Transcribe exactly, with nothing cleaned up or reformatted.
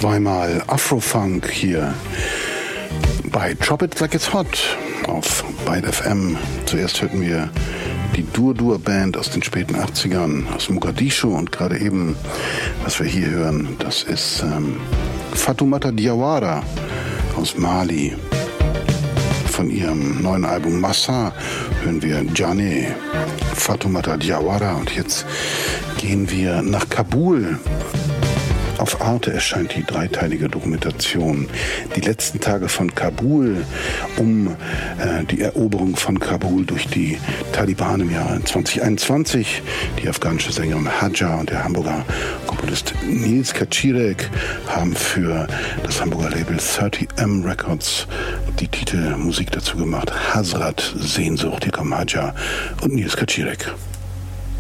Zweimal Afrofunk hier bei Drop It Like It's Hot auf Byte F M. Zuerst hörten wir die Dur-Dur Band aus den späten achtzigern aus Mogadischu und gerade eben, was wir hier hören, das ist ähm, Fatoumata Diawara aus Mali. Von ihrem neuen Album Massa hören wir Jane, Fatoumata Diawara, und jetzt gehen wir nach Kabul. Auf Arte erscheint die dreiteilige Dokumentation Die letzten Tage von Kabul um äh, die Eroberung von Kabul durch die Taliban im Jahr zwanzig einundzwanzig. Die afghanische Sängerin Hadja und der Hamburger Komponist Nils Kaczirek haben für das Hamburger Label dreißig M Records die Titelmusik dazu gemacht. Hazrat, Sehnsucht, hier kommen Hadja und Nils Kaczirek.